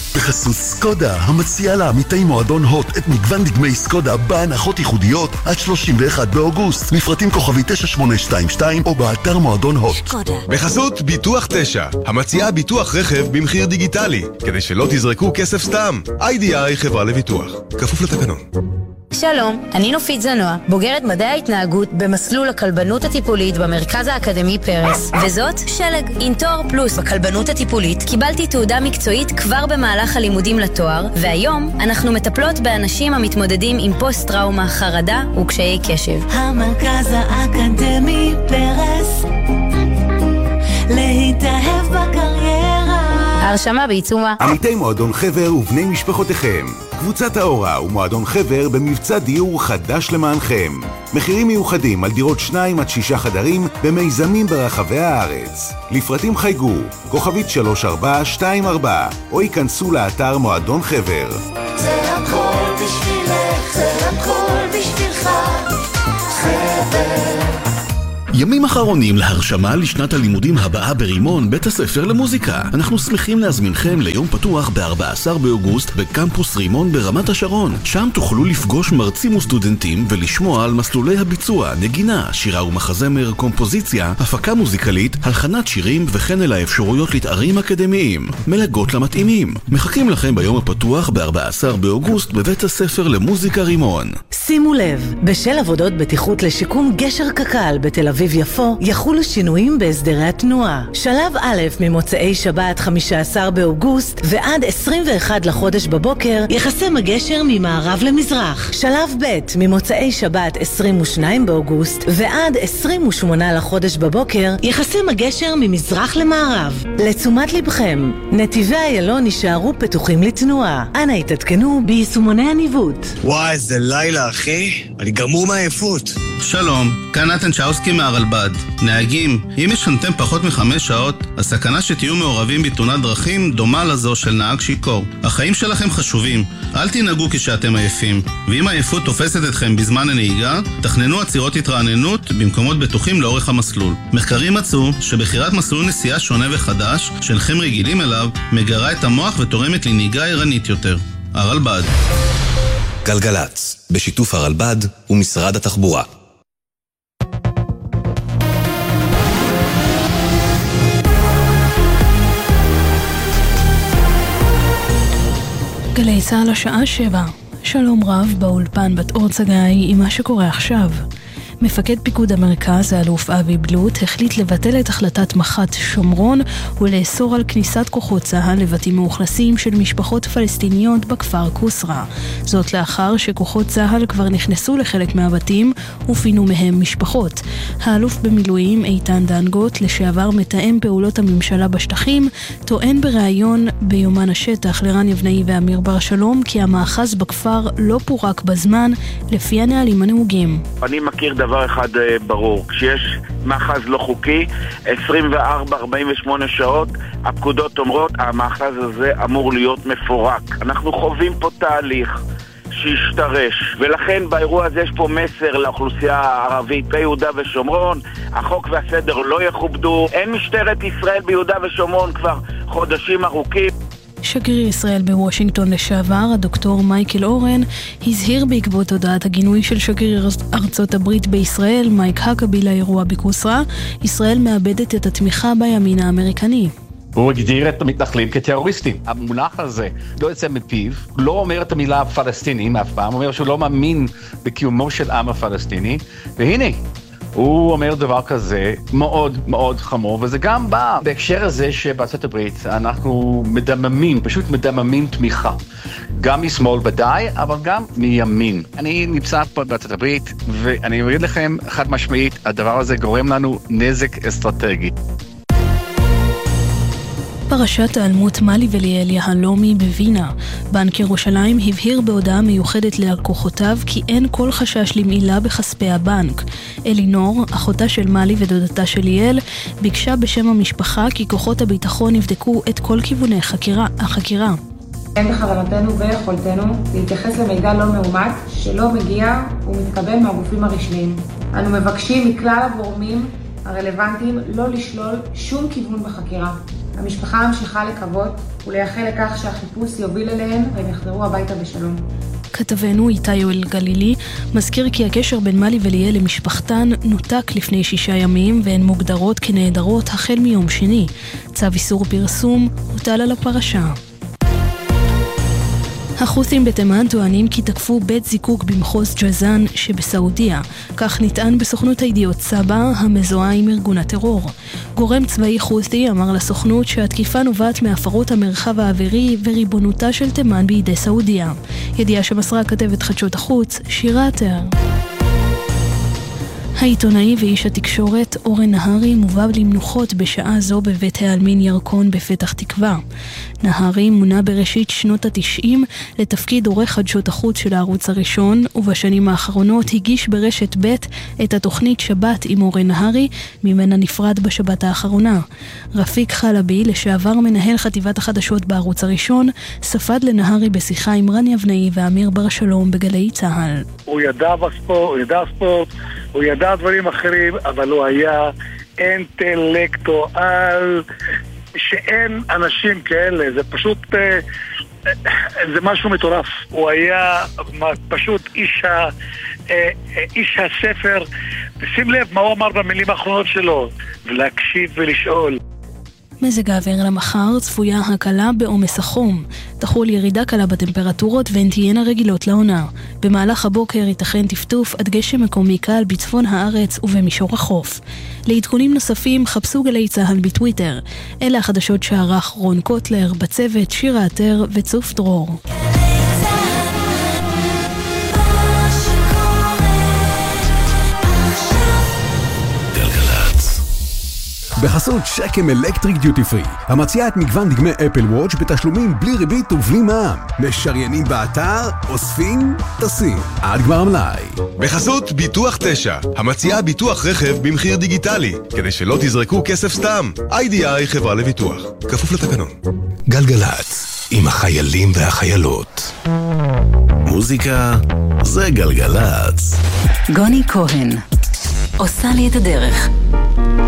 בחסות סקודה, המציעה לעמיתי מועדון הוט את מגוון דגמי סקודה בהנחות ייחודיות עד 31 באוגוסט. מפרטים כוכבי 9822 או באתר מועדון הוט. סקודה. בחסות ביטוח 9, המציעה ביטוח רכב במחיר דיגיטלי, כדי שלא תזרקו כסף סתם. IDI חברה לביטוח, כפוף לתקנון. שלום, אני נופית זנוע, בוגרת מדעי ההתנהגות במסלול הכלבנות הטיפולית במרכז האקדמי פרס, וזאת שלג. עם תואר פלוס בכלבנות הטיפולית קיבלתי תעודה מקצועית כבר במהלך הלימודים לתואר, והיום אנחנו מטפלות באנשים המתמודדים עם פוסט-טראומה, חרדה וקשיי קשב. המרכז האקדמי פרס, להתאהב בקריירה. ההרשמה בעיצומה. עמיתי מועדון חבר ובני משפחותיכם, קבוצת האורה ומועדון חבר במבצע דיור חדש למענכם. מחירים מיוחדים על דירות 2 עד 6 חדרים במיזמים ברחבי הארץ. לפרטים חייגו, כוכבית 3424, או ייכנסו לאתר מועדון חבר. זה הכל בשבילך, זה הכל בשבילך, חבר. ימים אחרונים להרשמה לשנת הלימודים הבאה ברימון, בית הספר למוזיקה. אנחנו שמחים להזמינכם ליום פתוח ב-14 באוגוסט בקמפוס רימון ברמת השרון. שם תוכלו לפגוש מרצים וסטודנטים ולשמוע על מסלולי הביצוע, נגינה, שירה ומחזמר, קומפוזיציה, הפקה מוזיקלית, הלחנת שירים וכן אל האפשרויות לתארים אקדמיים. מלגות למתאימים. מחכים לכם ביום הפתוח ב-14 באוגוסט בבית הספר למוזיקה רימון. שימו לב, בשל עבודות בטיחות לשיקום גשר קק"ל בתל אביב יפו, יחולו שינויים בהסדרי התנועה. שלב א' ממוצאי שבת 15 באוגוסט ועד 21 לחודש בבוקר יחסם הגשר ממערב למזרח. שלב ב' ממוצאי שבת 22 באוגוסט ועד 28 לחודש בבוקר יחסם הגשר ממזרח למערב. לתשומת לבכם, נתיבי איילון נשארו פתוחים לתנועה. אנא התעדכנו ביישומוני הניווט. וואי, איזה לילה אחי, אני גמור מהעייפות. שלום, כאן נתן צ'אוסקי מהרלב"ד. נהגים, אם ישנתם פחות מ5 שעות, הסכנה שתהיו מעורבים בתאונת דרכים דומה לזו של נהג שיכור. החיים שלכם חשובים, אל תנהגו כשאתם עייפים, ואם העייפות תופסת אתכם בזמן הנהיגה, תכננו עצירות התרעננות במקומות בטוחים לאורך המסלול. מחקרים מצאו שבחירת מסלול נסיעה שונה וחדש, שאינכם רגילים אליו, מגרה את המוח ותורמת לנהיגה ערנית יותר. הרלב"ד. גלגלץ, בשיתוף הרלב"ד ומשרד התחבורה. גלי צהל השעה 7. שלום רב באולפן בת אור צגאי עם מה שקורה עכשיו. מפקד פיקוד המרכז, האלוף אבי בלוט, החליט לבטל את החלטת מח"ט שומרון ולאסור על כניסת כוחות צה"ל לבתים מאוכלסים של משפחות פלסטיניות בכפר קוסרה. זאת לאחר שכוחות צה"ל כבר נכנסו לחלק מהבתים ופינו מהם משפחות. האלוף במילואים איתן דנגוט, לשעבר מתאם פעולות הממשלה בשטחים, טוען בראיון ביומן השטח לרן יבנאי ואמיר בר שלום כי המאחז בכפר לא פורק בזמן לפי הנהלים הנהוגים. אני מכיר דבר אחד ברור, כשיש מאחז לא חוקי 24-48 שעות הפקודות אומרות המאחז הזה אמור להיות מפורק. אנחנו חווים פה תהליך שישתרש, ולכן באירוע הזה יש פה מסר לאוכלוסייה הערבית ביהודה ושומרון. החוק והסדר לא יכובדו, אין משטרת ישראל ביהודה ושומרון כבר חודשים ארוכים. שגריר ישראל בוושינגטון לשעבר, הדוקטור מייקל אורן, הזהיר בעקבות הודעת הגינוי של שגריר ארצות הברית בישראל, מייק הקבי, לאירוע בקוסרה, ישראל מאבדת את התמיכה בימין האמריקני. הוא הגדיר את המתנחלים כטרוריסטים. המונח הזה לא יוצא מפיו, לא אומר את המילה פלסטינים אף פעם, אומר שהוא לא מאמין בקיומו של עם הפלסטיני, והנה, הוא אומר דבר כזה מאוד מאוד חמור, וזה גם בא בהקשר הזה שבארצות הברית אנחנו פשוט מדממים תמיכה. גם משמאל ודאי, אבל גם מימין. אני נמצא פה בארצות הברית, ואני אגיד לכם חד משמעית, הדבר הזה גורם לנו נזק אסטרטגי. פרשת העלמות מלי וליאל יהלומי בווינה. בנק ירושלים הבהיר בהודעה מיוחדת ללקוחותיו כי אין כל חשש למעילה בכספי הבנק. אלינור, אחותה של מלי ודודתה של ליאל, ביקשה בשם המשפחה כי כוחות הביטחון יבדקו את כל כיווני החקירה. אין בכוונתנו ויכולתנו להתייחס למידע לא מאומת שלא מגיע ומתקבל מהגופים הרשמיים. אנו מבקשים מכלל הגורמים הרלוונטיים לא לשלול שום כיוון בחקירה. המשפחה ממשיכה לקוות ולייחל לכך שהחיפוש יוביל אליהן והם יחזרו הביתה בשלום. כתבנו איתי יואל גלילי מזכיר כי הקשר בין מלי וליאל למשפחתן נותק לפני 6 ימים והן מוגדרות כנעדרות החל מיום שני. צו איסור פרסום הוטל על הפרשה. החות'ים בתימן טוענים כי תקפו בית זיקוק במחוז ג'זאן שבסעודיה. כך נטען בסוכנות הידיעות סבא המזוהה עם ארגון הטרור. גורם צבאי חות'י אמר לסוכנות שהתקיפה נובעת מהפרות המרחב האווירי וריבונותה של תימן בידי סעודיה. ידיעה שמסרה כתבת חדשות החוץ שירה עטר. העיתונאי ואיש התקשורת אורן נהרי מובא למנוחות בשעה זו בבית העלמין ירקון בפתח תקווה. נהרי מונה בראשית שנות ה-90 לתפקיד עורך חדשות החוץ של הערוץ הראשון, ובשנים האחרונות הגיש ברשת ב' את התוכנית שבת עם אורן נהרי, ממנה נפרד בשבת האחרונה. רפיק חלבי, לשעבר מנהל חטיבת החדשות בערוץ הראשון, ספד לנהרי בשיחה עם רן יבנאי ואמיר בר שלום בגלי צהל. הוא ידע ספורט, הוא ידע דברים אחרים, אבל הוא היה אינטלקטואל שאין אנשים כאלה, זה פשוט, זה משהו מטורף. הוא היה פשוט איש הספר, ושים לב מה הוא אמר במילים האחרונות שלו, ולהקשיב ולשאול. מזג האוויר למחר צפויה הקלה בעומס החום. תחול ירידה קלה בטמפרטורות והן תהיינה רגילות לעונה. במהלך הבוקר ייתכן טפטוף עד גשם מקומי קל בצפון הארץ ובמישור החוף. לעדכונים נוספים חפשו גלי צהל בטוויטר. אלה החדשות שערך רון קוטלר, בצוות שירה עטר וצוף דרור. בחסות שקם אלקטריק דיוטי פרי, המציעה את מגוון דגמי אפל וואץ' בתשלומים בלי ריבית ובלי מע"מ. משריינים באתר, אוספים, טסים. עד גמר המלאי. בחסות ביטוח 9, המציעה ביטוח רכב במחיר דיגיטלי, כדי שלא תזרקו כסף סתם. IDI חברה לביטוח, כפוף לתקנון. גלגלץ, עם החיילים והחיילות. מוזיקה זה גלגלץ. גוני כהן עושה לי את הדרך.